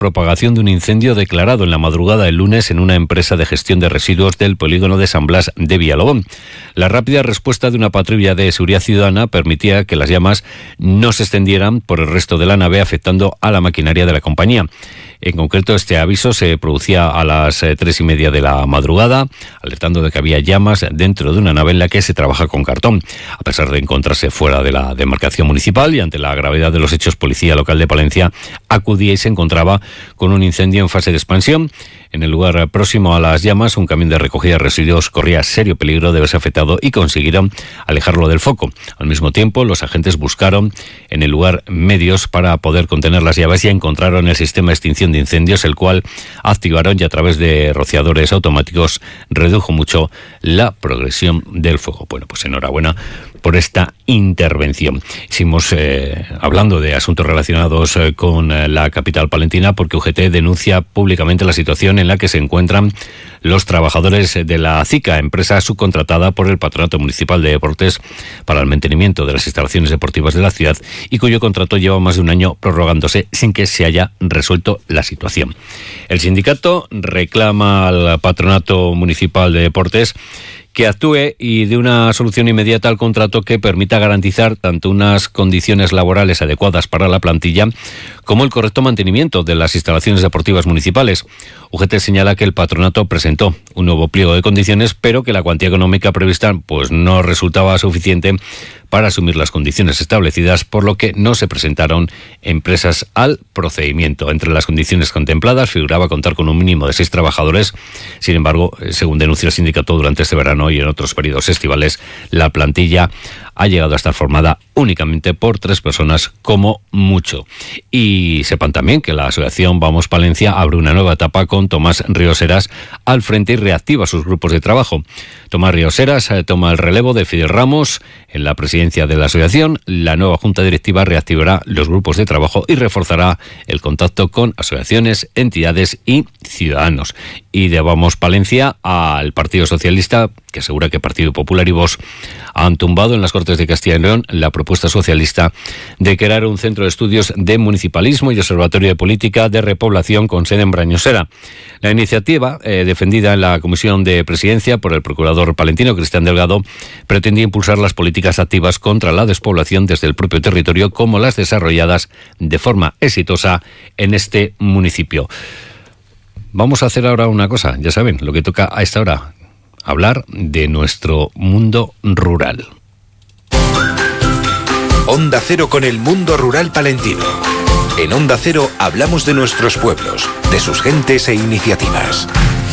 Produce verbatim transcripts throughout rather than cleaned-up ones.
propagación de un incendio declarado en la madrugada del lunes en una empresa de gestión de residuos del polígono de San Blas de Villalobón. La rápida respuesta de una patrulla de seguridad ciudadana permitía que las llamas no se extendieran por el resto de la nave, afectando a la maquinaria de la compañía. En concreto, este aviso se producía a las eh, tres y media de la madrugada, alertando de que había llamas dentro de una nave en la que se trabaja con cartón. A pesar de encontrarse fuera de la demarcación municipal y ante la gravedad de los hechos, Policía Local de Palencia acudía y se encontraba con un incendio en fase de expansión. En el lugar próximo a las llamas, un camión de recogida de residuos corría serio peligro de verse afectado y consiguieron alejarlo del foco. Al mismo tiempo, los agentes buscaron en el lugar medios para poder contener las llamas y encontraron el sistema de extinción de incendios, el cual activaron y a través de rociadores automáticos redujo mucho la progresión del fuego. Bueno, pues enhorabuena por esta intervención. Seguimos eh, hablando de asuntos relacionados eh, con eh, la capital palentina, porque U G T denuncia públicamente la situación en la que se encuentran los trabajadores de la CICA, empresa subcontratada por el Patronato Municipal de Deportes para el mantenimiento de las instalaciones deportivas de la ciudad y cuyo contrato lleva más de un año prorrogándose sin que se haya resuelto la situación. El sindicato reclama al Patronato Municipal de Deportes que actúe y dé una solución inmediata al contrato que permita garantizar tanto unas condiciones laborales adecuadas para la plantilla como el correcto mantenimiento de las instalaciones deportivas municipales. U G T señala que el patronato presentó un nuevo pliego de condiciones, pero que la cuantía económica prevista pues no resultaba suficiente para asumir las condiciones establecidas, por lo que no se presentaron empresas al procedimiento. Entre las condiciones contempladas figuraba contar con un mínimo de seis trabajadores. Sin embargo, según denuncia el sindicato, durante este verano y en otros periodos estivales, la plantilla ha llegado a estar formada únicamente por tres personas como mucho. Y sepan también que la asociación Vamos Palencia abre una nueva etapa con Tomás Rioseras al frente y reactiva sus grupos de trabajo. Tomás Rioseras eh, toma el relevo de Fidel Ramos en la presidencia de la asociación. La nueva junta directiva reactivará los grupos de trabajo y reforzará el contacto con asociaciones, entidades y ciudadanos. Y de Vamos Palencia al Partido Socialista, que asegura que Partido Popular y Vox han tumbado en las Cortes de Castilla y León la propuesta socialista de crear un centro de estudios de municipalismo y observatorio de política de repoblación con sede en Brañosera. La iniciativa, eh, defendida en la Comisión de Presidencia por el procurador palentino Cristian Delgado, pretendía impulsar las políticas activas contra la despoblación desde el propio territorio, como las desarrolladas de forma exitosa en este municipio. Vamos a hacer ahora una cosa, ya saben, lo que toca a esta hora, hablar de nuestro mundo rural. Onda Cero con el mundo rural palentino. En Onda Cero hablamos de nuestros pueblos, de sus gentes e iniciativas.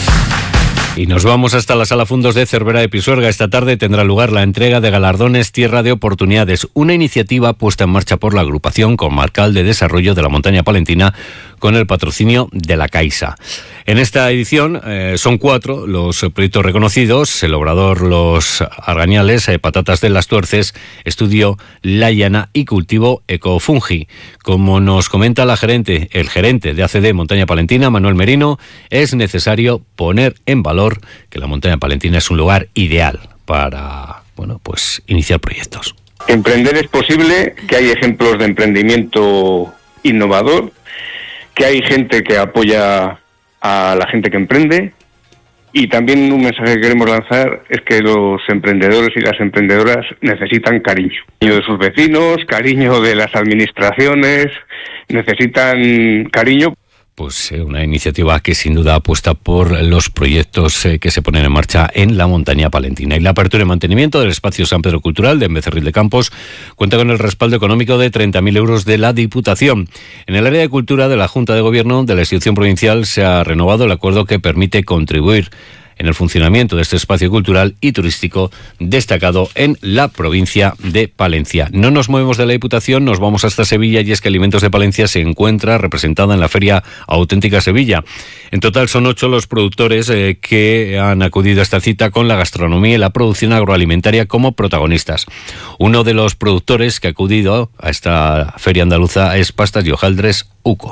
Y nos vamos hasta la Sala Fundos de Cervera de Pisuerga. Esta tarde tendrá lugar la entrega de galardones Tierra de Oportunidades, una iniciativa puesta en marcha por la Agrupación Comarcal de Desarrollo de la Montaña Palentina con el patrocinio de la Caixa. En esta edición eh, son cuatro los proyectos reconocidos: el Obrador Los Argañales, eh, Patatas de las Tuerces, Estudio La Llana y Cultivo Ecofungi. Como nos comenta la gerente, el gerente de A C D Montaña Palentina, Manuel Merino, es necesario poner en valor que la Montaña Palentina es un lugar ideal para, bueno, pues iniciar proyectos. Emprender es posible, que hay ejemplos de emprendimiento innovador, que hay gente que apoya a la gente que emprende, y también un mensaje que queremos lanzar es que los emprendedores y las emprendedoras necesitan cariño. Cariño de sus vecinos, cariño de las administraciones, necesitan cariño. Pues eh, una iniciativa que sin duda apuesta por los proyectos eh, que se ponen en marcha en la Montaña Palentina. Y la apertura y mantenimiento del espacio San Pedro Cultural de Becerril de Campos cuenta con el respaldo económico de treinta mil euros de la Diputación. En el área de cultura de la Junta de Gobierno de la institución provincial se ha renovado el acuerdo que permite contribuir en el funcionamiento de este espacio cultural y turístico destacado en la provincia de Palencia. No nos movemos de la Diputación, nos vamos hasta Sevilla, y es que Alimentos de Palencia se encuentra representada en la Feria Auténtica Sevilla. En total son ocho los productores eh, que han acudido a esta cita con la gastronomía y la producción agroalimentaria como protagonistas. Uno de los productores que ha acudido a esta feria andaluza es Pastas y Hojaldres Uco.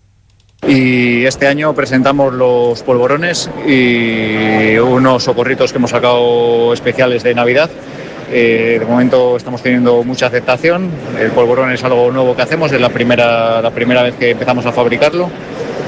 Y este año presentamos los polvorones y unos socorritos que hemos sacado especiales de Navidad. Eh, de momento estamos teniendo mucha aceptación. El polvorón es algo nuevo que hacemos, es la primera, la primera vez que empezamos a fabricarlo.